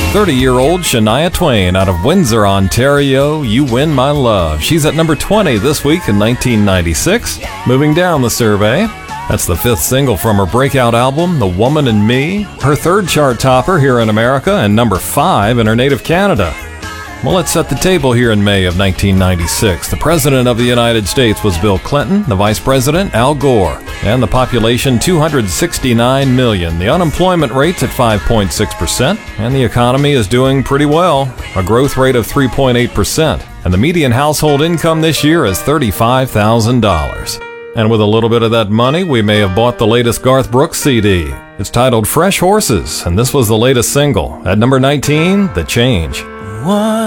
30-year-old Shania Twain out of Windsor, Ontario, You Win My Love. She's at number 20 this week in 1996. Moving down the survey, that's the 5th single from her breakout album, The Woman in Me, her 3rd chart topper here in America, and number 5 in her native Canada. Well, let's set the table here in May of 1996. The President of the United States was Bill Clinton, the Vice President, Al Gore, and the population 269 million. The unemployment rate's at 5.6%, and the economy is doing pretty well, a growth rate of 3.8%. And the median household income this year is $35,000. And with a little bit of that money, we may have bought the latest Garth Brooks CD. It's titled Fresh Horses, and this was the latest single. At number 19, The Change. One